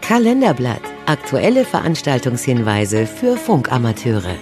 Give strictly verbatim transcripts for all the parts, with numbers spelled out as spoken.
Kalenderblatt. Aktuelle Veranstaltungshinweise für Funkamateure.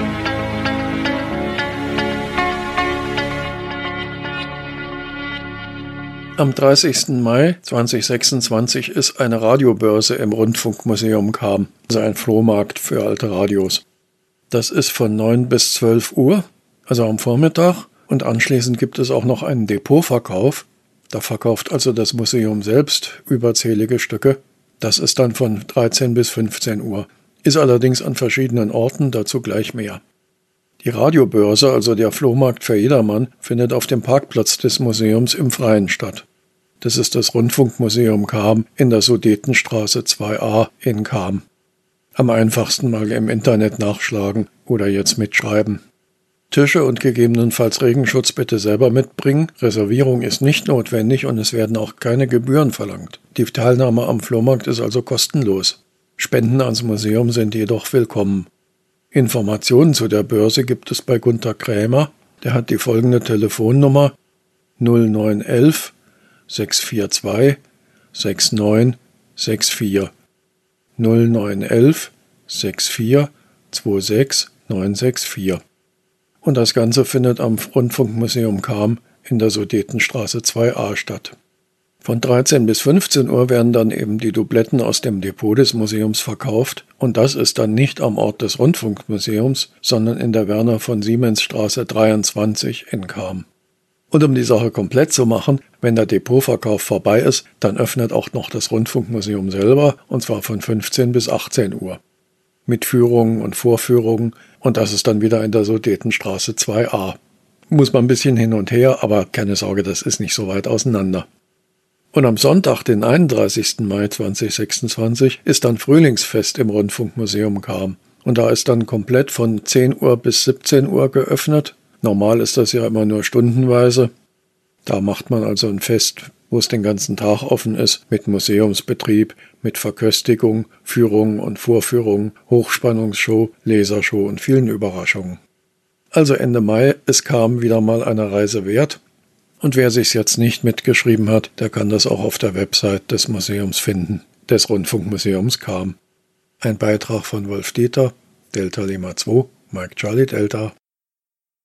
Am dreißigsten Mai zweitausendsechsundzwanzig ist eine Radiobörse im Rundfunkmuseum Cham, also ein Flohmarkt für alte Radios. Das ist von neun bis zwölf Uhr, also am Vormittag, und anschließend gibt es auch noch einen Depotverkauf. Da verkauft also das Museum selbst überzählige Stücke. Das ist dann von dreizehn bis fünfzehn Uhr, ist allerdings an verschiedenen Orten, dazu gleich mehr. Die Radiobörse, also der Flohmarkt für jedermann, findet auf dem Parkplatz des Museums im Freien statt. Das ist das Rundfunkmuseum Cham in der Sudetenstraße zwei a in Cham. Am einfachsten mal im Internet nachschlagen oder jetzt mitschreiben. Tische und gegebenenfalls Regenschutz bitte selber mitbringen. Reservierung ist nicht notwendig und es werden auch keine Gebühren verlangt. Die Teilnahme am Flohmarkt ist also kostenlos. Spenden ans Museum sind jedoch willkommen. Informationen zu der Börse gibt es bei Gunter Krämer. Der hat die folgende Telefonnummer null neun eins sechs vier zwei sechs neun sechs vier null neun eins sechs vier zwei sechs neun sechs vier. Und das Ganze findet am Rundfunkmuseum Cham in der Sudetenstraße zwei a statt. Von dreizehn bis fünfzehn Uhr werden dann eben die Dubletten aus dem Depot des Museums verkauft und das ist dann nicht am Ort des Rundfunkmuseums, sondern in der Werner von Siemensstraße dreiundzwanzig in Cham. Und um die Sache komplett zu machen, wenn der Depotverkauf vorbei ist, dann öffnet auch noch das Rundfunkmuseum selber und zwar von fünfzehn bis achtzehn Uhr. Mit Führungen und Vorführungen und das ist dann wieder in der Sudetenstraße zwei a. Muss man ein bisschen hin und her, aber keine Sorge, das ist nicht so weit auseinander. Und am Sonntag, den einunddreißigsten Mai zweitausendsechsundzwanzig, ist dann Frühlingsfest im Rundfunkmuseum Cham. Und da ist dann komplett von zehn Uhr bis siebzehn Uhr geöffnet. Normal ist das ja immer nur stundenweise. Da macht man also ein Fest, wo es den ganzen Tag offen ist, mit Museumsbetrieb, mit Verköstigung, Führungen und Vorführungen, Hochspannungsshow, Lasershow und vielen Überraschungen. Also Ende Mai, es kam wieder mal eine Reise wert. Und wer sich's jetzt nicht mitgeschrieben hat, der kann das auch auf der Website des Museums finden, des Rundfunkmuseums Cham. Ein Beitrag von Wolf Dieter, Delta Lima zwei, Mike Charlie Delta.